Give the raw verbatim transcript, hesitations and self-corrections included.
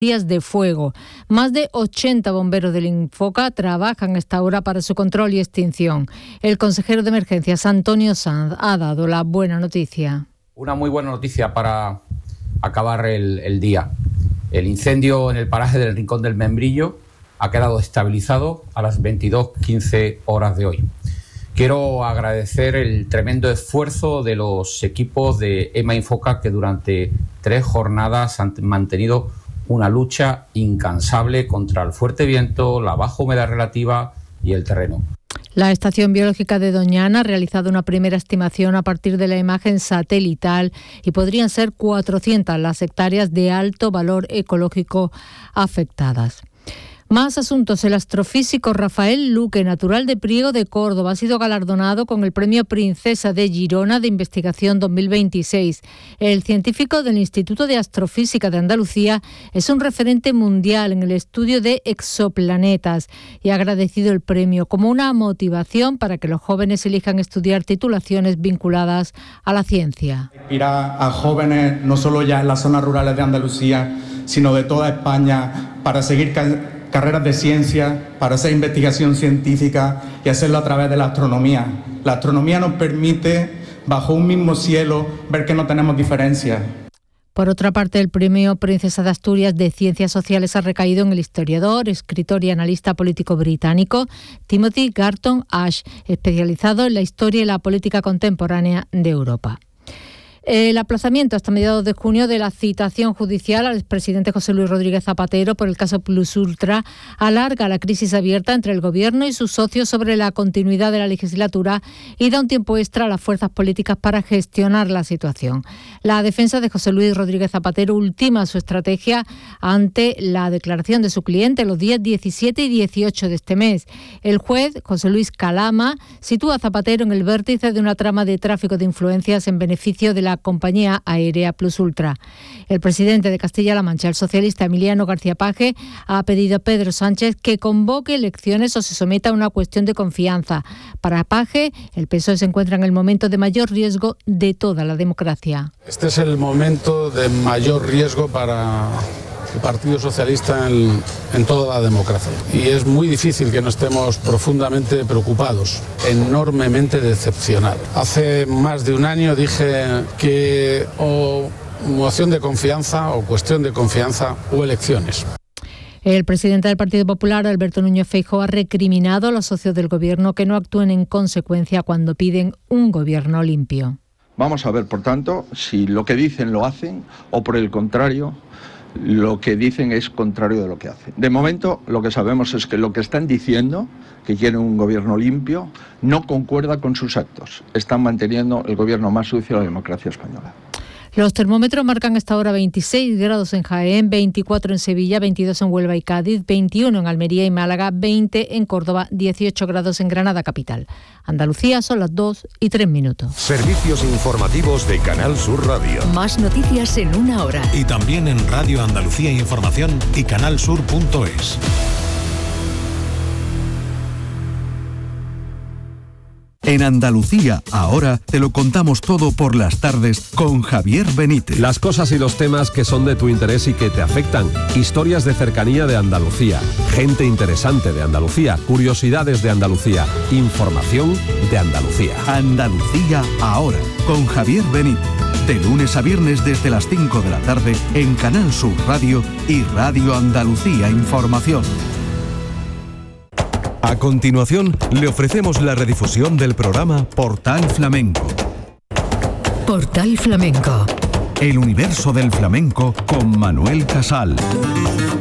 días de fuego. Más de ochenta bomberos del Infoca trabajan a esta hora para su control y extinción. El consejero de Emergencias, Antonio Sanz, ha dado la buena noticia. Una muy buena noticia para acabar el, el día. El incendio en el paraje del Rincón del Membrillo ha quedado estabilizado a las veintidós quince horas de hoy. Quiero agradecer el tremendo esfuerzo de los equipos de EMA Infoca que durante tres jornadas han mantenido una lucha incansable contra el fuerte viento, la baja humedad relativa y el terreno. La Estación Biológica de Doñana ha realizado una primera estimación a partir de la imagen satelital y podrían ser cuatrocientas las hectáreas de alto valor ecológico afectadas. Más asuntos. El astrofísico Rafael Luque, natural de Priego de Córdoba, ha sido galardonado con el Premio Princesa de Girona de Investigación dos mil veintiséis. El científico del Instituto de Astrofísica de Andalucía es un referente mundial en el estudio de exoplanetas y ha agradecido el premio como una motivación para que los jóvenes elijan estudiar titulaciones vinculadas a la ciencia. Inspirar a jóvenes no solo ya en las zonas rurales de Andalucía, sino de toda España para seguir ca- carreras de ciencia, para hacer investigación científica y hacerlo a través de la astronomía. La astronomía nos permite, bajo un mismo cielo, ver que no tenemos diferencias. Por otra parte, el Premio Princesa de Asturias de Ciencias Sociales ha recaído en el historiador, escritor y analista político británico Timothy Garton Ash, especializado en la historia y la política contemporánea de Europa. El aplazamiento hasta mediados de junio de la citación judicial al expresidente José Luis Rodríguez Zapatero por el caso Plus Ultra alarga la crisis abierta entre el Gobierno y sus socios sobre la continuidad de la legislatura y da un tiempo extra a las fuerzas políticas para gestionar la situación. La defensa de José Luis Rodríguez Zapatero ultima su estrategia ante la declaración de su cliente los días diecisiete y dieciocho de este mes. El juez, José Luis Calama, sitúa a Zapatero en el vértice de una trama de tráfico de influencias en beneficio de la la compañía aérea Plus Ultra. El presidente de Castilla-La Mancha, el socialista Emiliano García Paje, ha pedido a Pedro Sánchez que convoque elecciones o se someta a una cuestión de confianza. Para Paje, el P S O E se encuentra en el momento de mayor riesgo de toda la democracia. Este es el momento de mayor riesgo para el Partido Socialista en, en toda la democracia. Y es muy difícil que no estemos profundamente preocupados, enormemente decepcionados. Hace más de un año dije que o moción de confianza o cuestión de confianza o elecciones. El presidente del Partido Popular, Alberto Núñez Feijóo, ha recriminado a los socios del Gobierno que no actúen en consecuencia cuando piden un Gobierno limpio. Vamos a ver, por tanto, si lo que dicen lo hacen o, por el contrario, lo que dicen es contrario de lo que hacen. De momento, lo que sabemos es que lo que están diciendo, que quieren un gobierno limpio, no concuerda con sus actos. Están manteniendo el gobierno más sucio de la democracia española. Los termómetros marcan hasta ahora veintiséis grados en Jaén, veinticuatro en Sevilla, veintidós en Huelva y Cádiz, veintiuno en Almería y Málaga, veinte en Córdoba, dieciocho grados en Granada capital. Andalucía son las dos y tres minutos. Servicios informativos de Canal Sur Radio. Más noticias en una hora. Y también en Radio Andalucía Información y canalsur punto es. En Andalucía, ahora te lo contamos todo por las tardes con Javier Benítez. Las cosas y los temas que son de tu interés y que te afectan. Historias de cercanía de Andalucía. Gente interesante de Andalucía. Curiosidades de Andalucía. Información de Andalucía. Andalucía, ahora, con Javier Benítez. De lunes a viernes desde las cinco de la tarde en Canal Sur Radio y Radio Andalucía Información. A continuación, le ofrecemos la redifusión del programa Portal Flamenco. Portal Flamenco. El universo del flamenco con Manuel Casal.